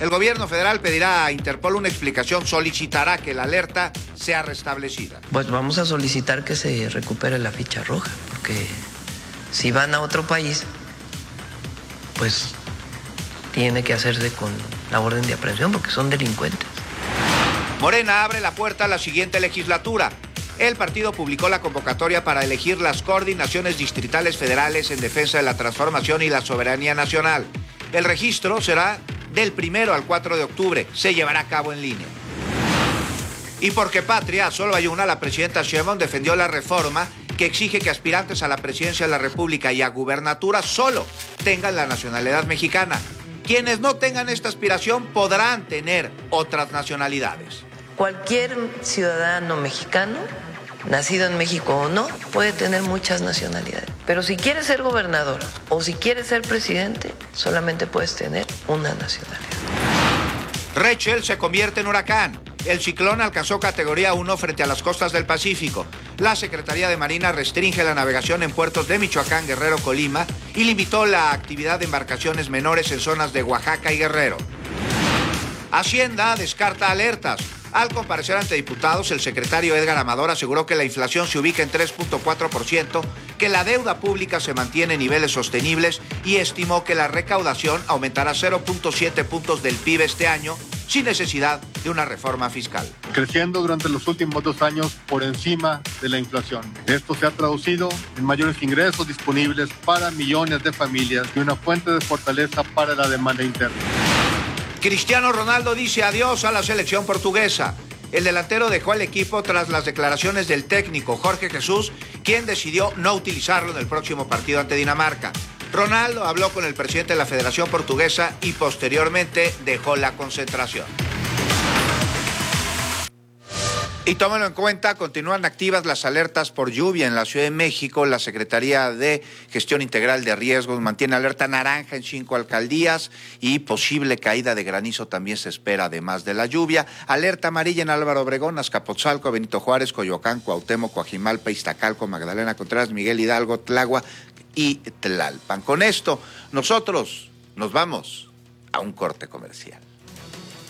El gobierno federal pedirá a Interpol una explicación, solicitará que la alerta sea restablecida. Pues vamos a solicitar que se recupere la ficha roja, porque si van a otro país, pues tiene que hacerse con la orden de aprehensión, porque son delincuentes. Morena abre la puerta a la siguiente legislatura. El partido publicó la convocatoria para elegir las coordinaciones distritales federales en defensa de la transformación y la soberanía nacional. El registro será del 1 al 4 de octubre. Se llevará a cabo en línea. Y porque patria solo hay una, la presidenta Sheinbaum defendió la reforma que exige que aspirantes a la presidencia de la República y a gubernatura solo tengan la nacionalidad mexicana. Quienes no tengan esta aspiración podrán tener otras nacionalidades. Cualquier ciudadano mexicano, nacido en México o no, puede tener muchas nacionalidades. Pero si quieres ser gobernador o si quieres ser presidente, solamente puedes tener una nacionalidad. Rachel se convierte en huracán. El ciclón alcanzó categoría 1 frente a las costas del Pacífico. La Secretaría de Marina restringe la navegación en puertos de Michoacán, Guerrero, Colima y limitó la actividad de embarcaciones menores en zonas de Oaxaca y Guerrero. Hacienda descarta alertas. Al comparecer ante diputados, el secretario Edgar Amador aseguró que la inflación se ubica en 3.4%, que la deuda pública se mantiene en niveles sostenibles y estimó que la recaudación aumentará 0.7 puntos del PIB este año, sin necesidad de una reforma fiscal. Creciendo durante los últimos 2 años por encima de la inflación. Esto se ha traducido en mayores ingresos disponibles para millones de familias y una fuente de fortaleza para la demanda interna. Cristiano Ronaldo dice adiós a la selección portuguesa. El delantero dejó al equipo tras las declaraciones del técnico Jorge Jesús, quien decidió no utilizarlo en el próximo partido ante Dinamarca. Ronaldo habló con el presidente de la Federación Portuguesa y posteriormente dejó la concentración. Y tómenlo en cuenta, continúan activas las alertas por lluvia en la Ciudad de México. La Secretaría de Gestión Integral de Riesgos mantiene alerta naranja en 5 alcaldías y posible caída de granizo también se espera, además de la lluvia. Alerta amarilla en Álvaro Obregón, Azcapotzalco, Benito Juárez, Coyoacán, Cuauhtémoc, Coajimalpa, Iztacalco, Magdalena Contreras, Miguel Hidalgo, Tláhuac y Tlalpan. Con esto, nosotros nos vamos a un corte comercial.